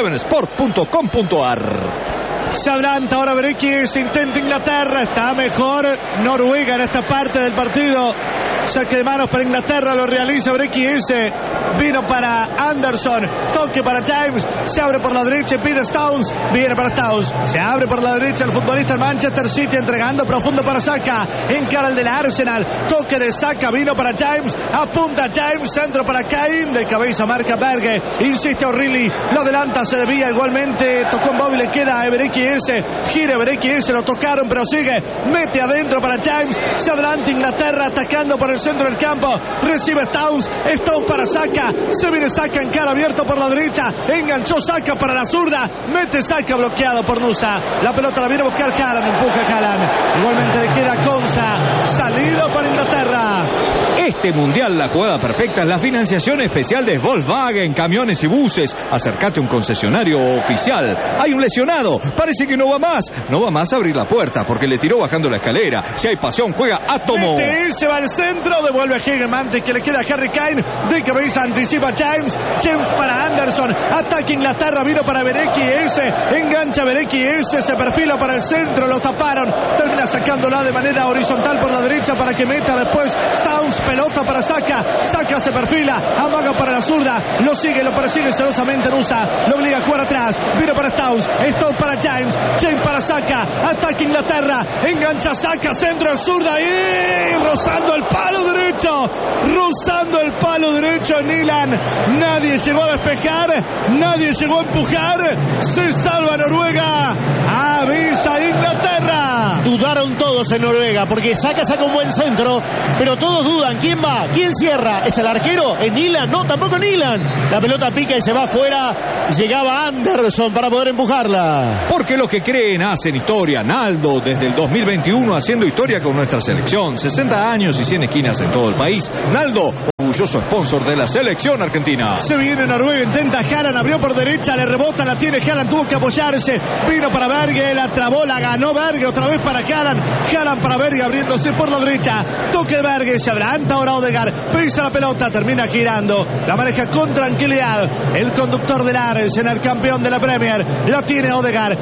sevensport.com.ar. Se adelanta ahora Berekki, se intenta Inglaterra, está mejor Noruega en esta parte del partido. Saque de manos para Inglaterra, lo realiza Berekki, vino para Anderson, toque para James, se abre por la derecha, pide Stones, viene para Stones, se abre por la derecha el futbolista del Manchester City, entregando profundo para Saka, encara el del Arsenal, toque de Saka, vino para James, apunta James, centro para Kane, de cabeza marca Berge, insiste O'Reilly, lo adelanta, se desvía igualmente, tocó en Bobby, le queda a Berekki, gira Berekki, lo tocaron pero sigue, mete adentro para James, se adelanta Inglaterra atacando por el centro del campo, recibe Stones para Saka, se viene Saka en cara abierto por la derecha, enganchó Saka para la zurda, mete Saka bloqueado por Nusa, la pelota la viene a buscar Haaland, empuja Haaland, igualmente le queda Conza, salido para Inglaterra. Este mundial, la jugada perfecta es la financiación especial de Volkswagen, camiones y buses. Acércate a un concesionario oficial. Hay un lesionado, parece que no va más a abrir la puerta porque le tiró bajando la escalera. Si hay pasión, juega Átomo. Se va al centro, devuelve a Hegeman, que le queda a Harry Kane, de cabeza anticipa James para Anderson, ataque Inglaterra, vino para Berekki, engancha Berekki, se perfila para el centro, lo taparon, termina sacándola de manera horizontal por la derecha para que meta después Stones pelota para Saka. Saka se perfila, amaga para la zurda, lo sigue, lo persigue celosamente Nusa, lo obliga a jugar atrás, vino para Stones para James, James para Saka, ataque Inglaterra, engancha Saka, centro de zurda y rozando el palo derecho Nilan, nadie llegó a despejar, nadie llegó a empujar, se salva Noruega, avisa Inglaterra. Dudaron todos en Noruega, porque saca un buen centro, pero todos dudan, ¿quién va? ¿Quién cierra? ¿Es el arquero? ¿Es Nilan? No, tampoco Nilan. La pelota pica y se va afuera, llegaba Anderson para poder empujarla. Porque los que creen hacen historia. Naldo desde el 2021 haciendo historia con nuestra selección, 60 años y 100 esquinas en todo el país. Naldo, orgulloso sponsor de la selección argentina. Se viene Noruega, intenta Haaland, abrió por derecha, le rebota, la tiene Haaland, tuvo que apoyarse, vino para Berge, la trabó, la ganó Berge, otra vez para Haaland para Berge, abriéndose por la derecha, toque Berge, se adelanta ahora Odegaard, pisa la pelota, termina girando, la maneja con tranquilidad, el conductor del Arsenal, campeón de la Premier, la tiene Odegaard,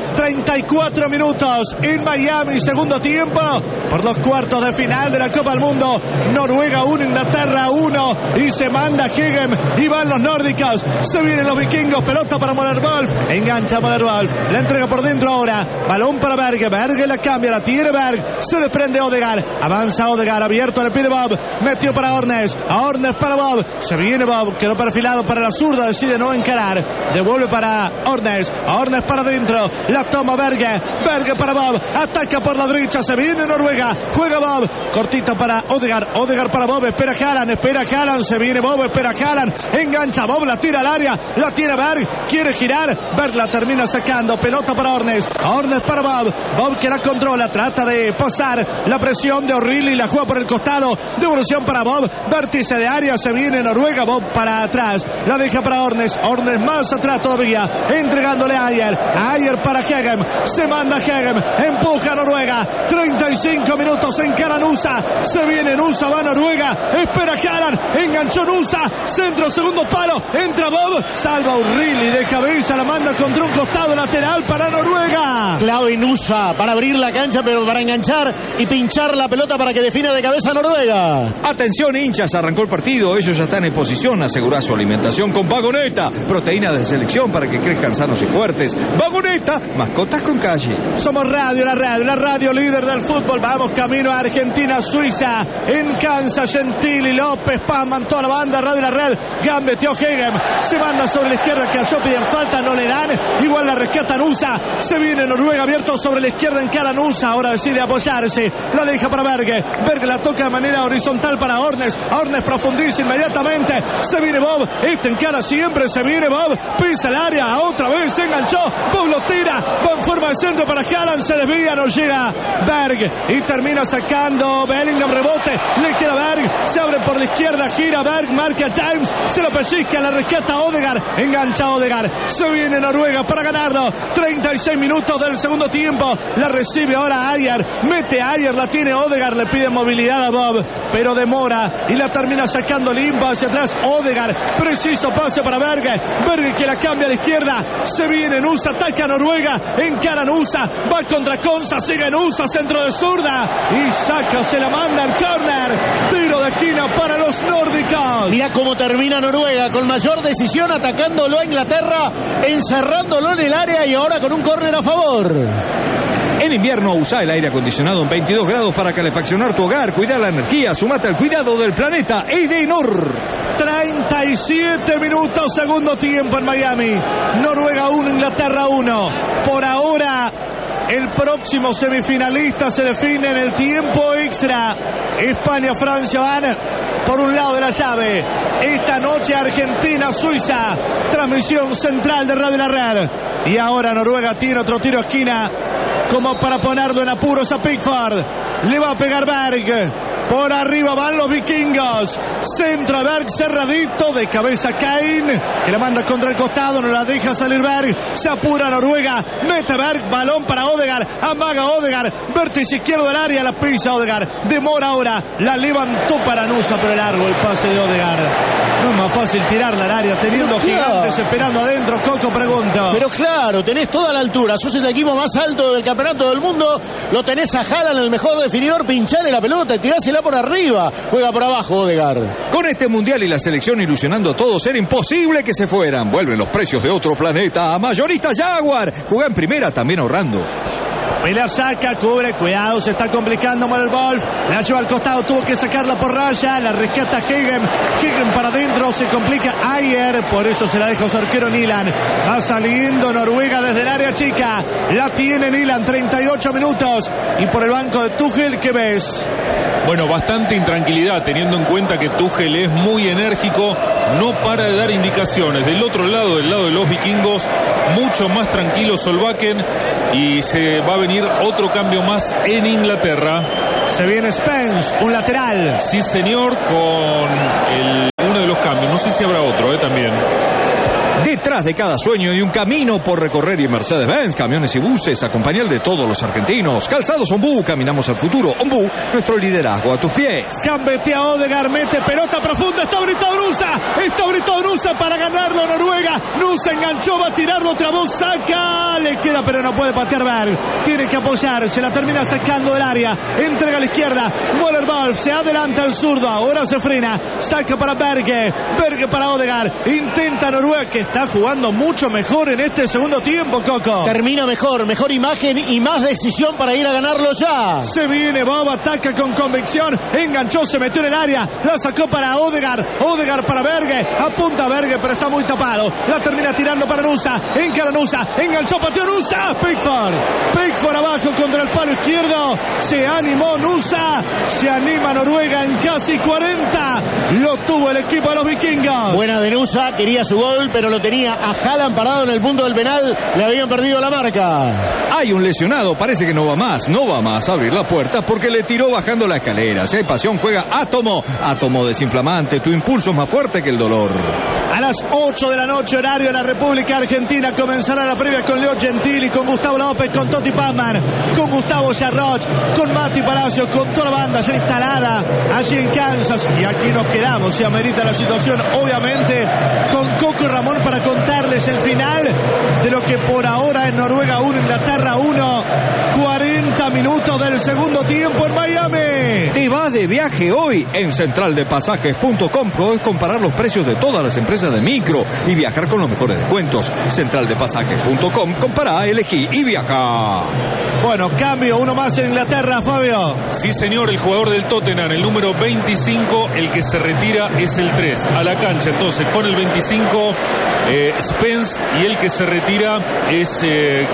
34 minutos en Miami, segundo tiempo, por los cuartos de final de la Copa del Mundo, Noruega 1, Inglaterra 1, y se manda Hegem, y van los nórdicos, se vienen los vikingos, pelota para Moller-Wolf, engancha Moller-Wolf, la entrega por dentro ahora, balón para Berge, Berge la cambia, la tiene Berg, se desprende Odegaard, avanza Odegaard, abierto, le pide Bob, metió para Ornes, a Ornes para Bob, se viene Bob, quedó perfilado para la zurda, decide no encarar, devuelve para Ornes, a Ornes para adentro, la toma Berge, Berge para Bob, ataca por la derecha, se viene Noruega, juega Bob, cortito para Odegaard, Odegaard para Bob, espera Haaland, se viene Bob, espera Haaland, engancha Bob, la tira al área, la tiene Berg, quiere girar, Berg la termina sacando, pelota para Ornes, a Ornes para Bob, Bob que la controla, trata de pasar la presión de O'Reilly, la juega por el costado, devolución para Bob, vértice de área, se viene Noruega, Bob para atrás, la deja para Ornes, Ornes más atrás todavía, entregándole a Ayer para Hegem, se manda Hegem, empuja a Noruega, 35 minutos en cara Nusa, se viene Nusa, va Noruega, espera Haaland, enganchó Nusa, centro, segundo palo, entra Bob, salva O'Reilly de cabeza, la manda contra un costado lateral para Noruega. Clave Nusa para abrir la cancha, pero para enganchar y pinchar la pelota para que defina de cabeza Noruega. Atención hinchas, arrancó el partido, ellos ya están en posición, asegurar su alimentación con Vagoneta, proteína de selección para que crezcan sanos y fuertes. Vagoneta, mascotas con calle. Somos la radio líder del fútbol, vamos camino a Argentina, Suiza, en Kansas, Gentili, López, Pazman, toda la banda, Radio La Red, gambeteó Hegem, se manda sobre la izquierda, que allá piden falta, no le dan, igual la rescata Nusa, se viene Noruega abierto sobre la izquierda en cara Nusa, ahora decide apoyarse, la deja para Berge, Berge la toca de manera horizontal para Ornes, Ornes profundiza inmediatamente, se viene Bob, en cara siempre, se viene Bob, pisa el área, otra vez se enganchó, Bob lo tira, va en forma de centro para Haaland, se desvía, no llega Berg, y termina sacando Bellingham, rebote, le queda Berg, se abre por la izquierda, gira Berg, marca James, se lo pellizca, la rescata Odegaard, engancha Odegaard, se viene Noruega para ganarlo, 36 minutos del segundo tiempo, la recibe ahora Ayer, mete a Ayer, la tiene Odegaard, le pide movilidad a Bob, pero demora y la termina sacando limpa hacia atrás Odegaard, preciso pase para Berge, Berge que la cambia a la izquierda, se viene Nusa, ataca a Noruega, encara Nusa, va contra Konsa, sigue Nusa, centro de zurda y Saka se la manda al córner, tiro de esquina para los nórdicos. Mira cómo termina Noruega, con mayor decisión, atacándolo a Inglaterra, encerrándolo en el área y ahora con un córner a favor. En invierno usa el aire acondicionado en 22 grados para calefaccionar tu hogar, cuidar la energía, sumate al cuidado del planeta Edenor. 37 minutos, segundo tiempo en Miami. Noruega 1, Inglaterra 1. Por ahora, el próximo semifinalista se define en el tiempo extra. España-Francia van por un lado de la llave. Esta noche Argentina-Suiza. Transmisión central de Radio La Red. Y ahora Noruega tiene otro tiro a esquina, como para ponerlo en apuros a Pickford. Le va a pegar Berg. Por arriba van los vikingos. Centra Berg, cerradito, de cabeza Kane, que la manda contra el costado, no la deja salir Berg. Se apura Noruega, mete Berg, balón para Odegaard, amaga Odegaard, vértice izquierdo del área, la pisa Odegaard. Demora ahora, la levantó para Nusa, pero largo el pase de Odegaard. No más fácil tirarla al área teniendo gigantes esperando adentro. Coco pregunta. Pero claro, tenés toda la altura, sos el equipo más alto del campeonato del mundo, lo tenés a Haaland, el mejor definidor, pinchale la pelota y tirásela por arriba. Juega por abajo Odegaard. Con este mundial y la selección ilusionando a todos, era imposible que se fueran. Vuelven los precios de otro planeta. Mayorista Jaguar. Juega en primera, también ahorrando. Pelea saca, cubre, cuidado, se está complicando Wolf. La lleva al costado, tuvo que sacarla por raya, la rescata Hegen para adentro, se complica Ayer, por eso se la deja su arquero Nilan. Va saliendo Noruega desde el área chica, la tiene Nilan, 38 minutos. Y por el banco de Tuchel, ¿qué ves? Bueno, bastante intranquilidad, teniendo en cuenta que Tuchel es muy enérgico, no para de dar indicaciones. Del otro lado, del lado de los vikingos, mucho más tranquilo Solbakken, y se va a venir otro cambio más en Inglaterra. Se viene Spence, un lateral. Sí, señor, con uno de los cambios. No sé si habrá otro, también. Detrás de cada sueño y un camino por recorrer, y Mercedes-Benz, camiones y buses, acompañar de todos los argentinos. Calzados Ombú, caminamos al futuro. Ombú, nuestro liderazgo a tus pies. Gambetea Odegaard, mete pelota profunda, está Brito Nusa para ganarlo Noruega. Nusa enganchó, va a tirarlo otra vez, saca, le queda pero no puede patear Berg. Tiene que apoyar, se la termina sacando del área, entrega a la izquierda, Wolf se adelanta al zurdo, ahora se frena, saca para Berge para Odegaard, intenta Noruega que está jugando mucho mejor en este segundo tiempo, Coco. Termina mejor imagen y más decisión para ir a ganarlo ya. Se viene Bob, ataca con convicción, enganchó, se metió en el área, la sacó para Odegaard para Berge, apunta a Berge pero está muy tapado, la termina tirando para Nusa, encara Nusa, enganchó, pateó Nusa, Pickford abajo contra el palo izquierdo, se animó Nusa, se anima Noruega en casi 40, lo tuvo el equipo de los vikingos. Buena de Nusa, quería su gol, pero lo tenía a Haaland parado en el punto del penal, le habían perdido la marca. Hay un lesionado, parece que no va más a abrir la puerta porque le tiró bajando la escalera. Si hay pasión, juega Átomo desinflamante, tu impulso es más fuerte que el dolor. A las 8 de la noche, horario de la República Argentina, comenzará la previa con Leo Gentili, con Gustavo López, con Totti Pazman, con Gustavo Jarroch, con Mati Palacio, con toda la banda ya instalada allí en Kansas. Y aquí nos quedamos, si amerita la situación, obviamente, con Coco y Ramón para contarles el final de lo que por ahora es Noruega 1, Inglaterra 1, 40 minutos del segundo tiempo en Miami. Te vas de viaje hoy en centraldepasajes.com. Podés comparar los precios de todas las empresas de micro y viajar con los mejores descuentos. Centraldepasajes.com. Compará, elegí y viaja. Bueno, cambio, uno más en Inglaterra, Fabio. Sí, señor, el jugador del Tottenham, el número 25, el que se retira es el 3. A la cancha, entonces, con el 25, Spence, y el que se retira es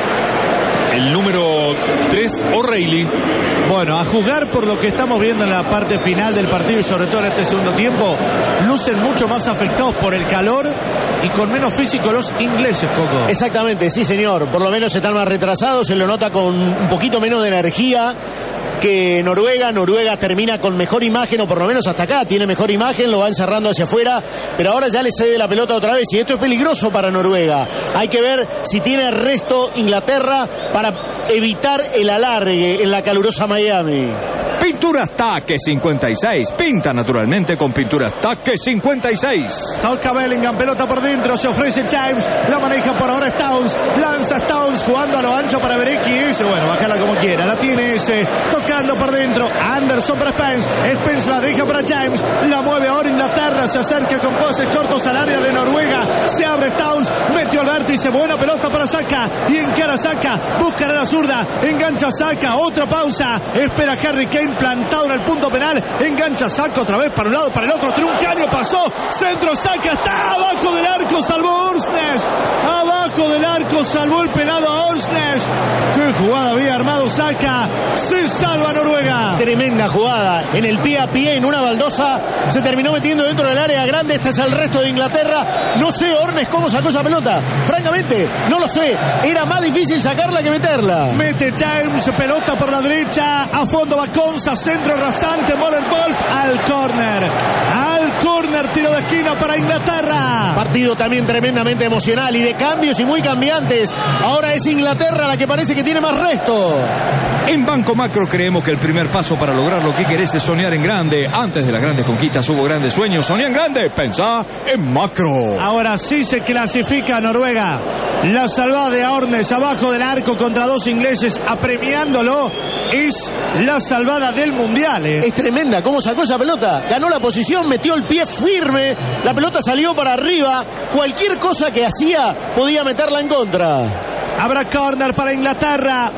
el número 3, O'Reilly. Bueno, a jugar por lo que estamos viendo en la parte final del partido y sobre todo en este segundo tiempo, lucen mucho más afectados por el calor y con menos físico los ingleses, Coco. Exactamente, sí señor, por lo menos están más retrasados, se lo nota con un poquito menos de energía que Noruega termina con mejor imagen, o por lo menos hasta acá tiene mejor imagen, lo va encerrando hacia afuera, pero ahora ya le cede la pelota otra vez y esto es peligroso para Noruega. Hay que ver si tiene resto Inglaterra para evitar el alargue en la calurosa Miami. Pinturas Taque 56. Pinta naturalmente con Pinturas Taque 56. Toca Bellingham, pelota por dentro, se ofrece James, la maneja por ahora Stones, lanza Stones jugando a lo ancho para Berecki y dice, bueno, bájala como quiera, la tiene ese, tocando por dentro, Anderson para Spence, Spence la deja para James, la mueve ahora Inglaterra, se acerca con pases cortos al área de Noruega, se abre Stones, metió al vértice, buena pelota para Saka, y encara Saka, buscará la zurda, engancha Saka, otra pausa, espera Harry Kane plantado en el punto penal, engancha Saka otra vez para un lado, para el otro, Truncario pasó, centro Saka, está abajo del arco, salvó Orsnes, abajo del arco, salvó el pelado a Orsnes, qué jugada había armado Saka, se salva Noruega. Tremenda jugada, en el pie a pie, en una baldosa, se terminó metiendo dentro del área grande, este es el resto de Inglaterra, no sé Orsnes cómo sacó esa pelota, francamente, no lo sé, era más difícil sacarla que meterla. Mete James, pelota por la derecha, a fondo va Konsa, centro rasante, Wolf al Corner, tiro de esquina para Inglaterra. Partido también tremendamente emocional y de cambios y muy cambiantes. Ahora es Inglaterra la que parece que tiene más resto. En Banco Macro creemos que el primer paso para lograr lo que querés es soñar en grande. Antes de las grandes conquistas hubo grandes sueños. Soñá en grande, pensá en Macro. Ahora sí se clasifica Noruega. La salvada de Ornes abajo del arco contra dos ingleses, apremiándolo. Es la salvada del Mundial. Es tremenda cómo sacó esa pelota. Ganó la posición, metió el pie firme. La pelota salió para arriba. Cualquier cosa que hacía podía meterla en contra. Habrá córner para Inglaterra.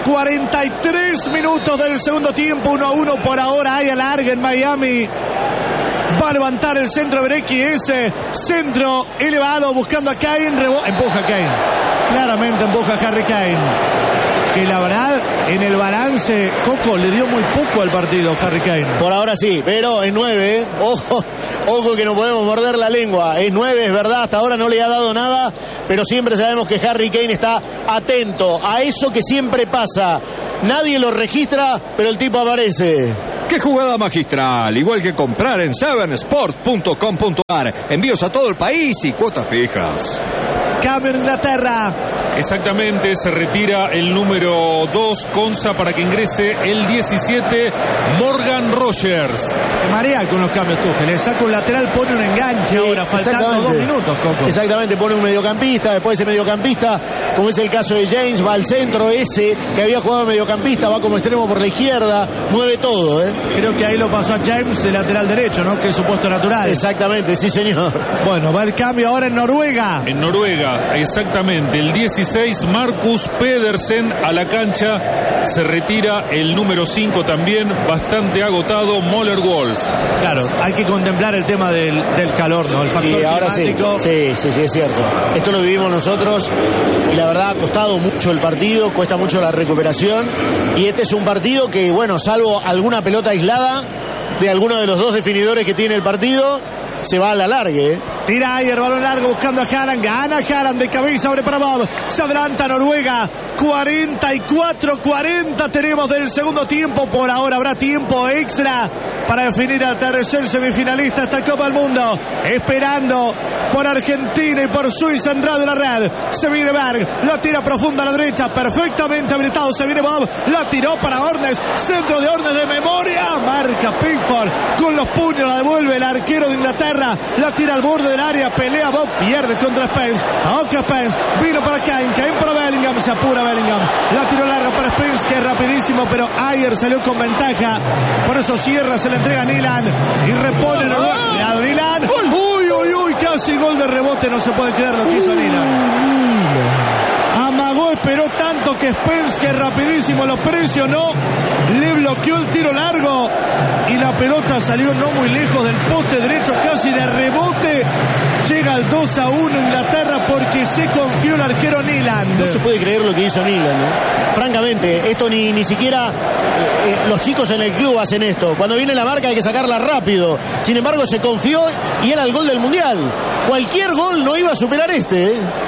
43 minutos del segundo tiempo. 1-1 por ahora. Hay alargue en Miami. Va a levantar el centro Berecki. Ese centro elevado buscando a Kane. Empuja a Kane. Claramente empuja a Harry Kane. Que la verdad, en el balance, Coco le dio muy poco al partido, Harry Kane. Por ahora sí, pero es 9, ¿eh? Ojo que no podemos morder la lengua. Es 9, es verdad, hasta ahora no le ha dado nada, pero siempre sabemos que Harry Kane está atento a eso que siempre pasa. Nadie lo registra, pero el tipo aparece. ¡Qué jugada magistral! Igual que comprar en 7sport.com.ar. Envíos a todo el país y cuotas fijas. Cambio en Inglaterra. Exactamente, se retira el número 2, Konsa, para que ingrese el 17, Morgan Rogers. Que marea con los cambios Tuchel. Le saca un lateral, pone un enganche ahora, faltando 2 minutos, Coco. Exactamente, pone un mediocampista, después ese mediocampista, como es el caso de James, va al centro, ese que había jugado mediocampista, va como extremo por la izquierda, mueve todo, ¿eh? Creo que ahí lo pasó a James, de lateral derecho, ¿no? Que es su puesto natural. Exactamente, sí señor. Bueno, va el cambio ahora en Noruega. En Noruega, exactamente, el 16, Marcus Pedersen a la cancha. Se retira el número 5 también, bastante agotado, Möller Wolf. Claro, hay que contemplar el tema del calor, ¿no? El factor y ahora climático. sí, es cierto. Esto lo vivimos nosotros y la verdad ha costado mucho el partido, cuesta mucho la recuperación. Y este es un partido que, bueno, salvo alguna pelota aislada de alguno de los dos definidores que tiene el partido, se va a la largue, ¿eh? Tira Ayer, balón largo buscando a Haaland. Gana Haaland de cabeza, abre para Bob. Se adelanta Noruega. 44-40 tenemos del segundo tiempo. Por ahora habrá tiempo extra para definir al tercer semifinalista esta Copa del Mundo. Esperando por Argentina y por Suiza en radio la red. Se viene Berg, la tira profunda a la derecha, perfectamente habilitado. Se viene Bob, la tiró para Ornes. Centro de Ornes de memoria. Marca Pickford con los puños, la devuelve el arquero de Inglaterra. La tira al borde del área, pelea Bob, pierde contra Spence. Aunque Spence vino para Kane para Bellingham, se apura Bellingham. La tiró larga para Spence, que es rapidísimo, pero Ayer salió con ventaja. Por eso cierra, se le entrega a Nilan y repone a Nilan. Uy, casi gol de rebote, no se puede creer lo que hizo Nilan. Amagó, esperó tanto que Spence, que rapidísimo lo presionó, le bloqueó el tiro largo y la pelota salió no muy lejos del poste derecho, casi de rebote. Llega al 2-1 Inglaterra porque se confió el arquero Niland. No se puede creer lo que hizo Niland, ¿no? Francamente, esto ni siquiera los chicos en el club hacen esto. Cuando viene la marca hay que sacarla rápido. Sin embargo, se confió y era el gol del Mundial. Cualquier gol no iba a superar este, ¿eh?